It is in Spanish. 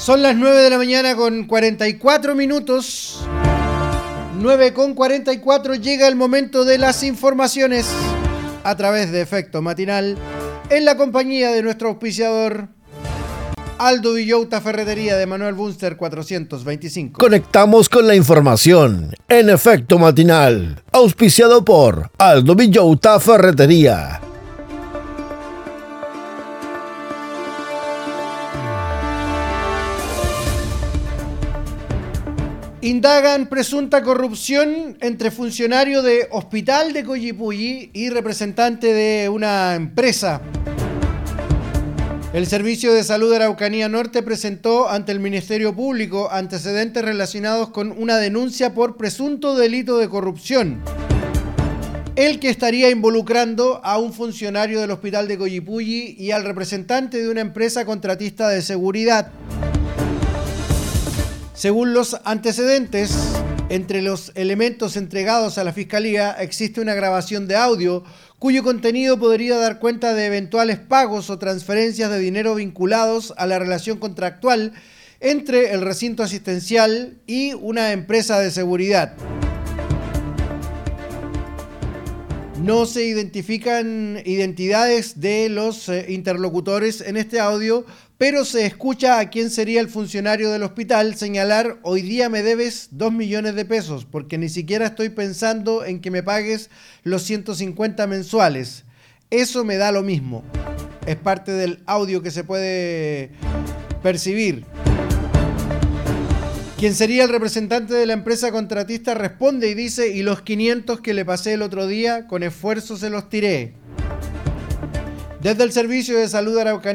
Son las 9 de la mañana con 44 minutos. 9 con 44, llega el momento de las informaciones a través de Efecto Matinal en la compañía de nuestro auspiciador Aldo Villota Ferretería de Manuel Bunster 425. Conectamos con la información en Efecto Matinal, auspiciado por Aldo Villota Ferretería. Indagan presunta corrupción entre funcionario de Hospital de Coyipulli y representante de una empresa. El Servicio de Salud de Araucanía Norte presentó ante el Ministerio Público antecedentes relacionados con una denuncia por presunto delito de corrupción, el que estaría involucrando a un funcionario del Hospital de Coyipulli y al representante de una empresa contratista de seguridad. Según los antecedentes, entre los elementos entregados a la Fiscalía existe una grabación de audio cuyo contenido podría dar cuenta de eventuales pagos o transferencias de dinero vinculados a la relación contractual entre el recinto asistencial y una empresa de seguridad. No se identifican identidades de los interlocutores en este audio, pero se escucha a quién sería el funcionario del hospital señalar: hoy día me debes 2 millones de pesos porque ni siquiera estoy pensando en que me pagues los 150 mensuales. Eso me da lo mismo. Es parte del audio que se puede percibir. Quien sería el representante de la empresa contratista responde y dice: y los 500 que le pasé el otro día, con esfuerzo se los tiré. Desde el Servicio de Salud de Araucanía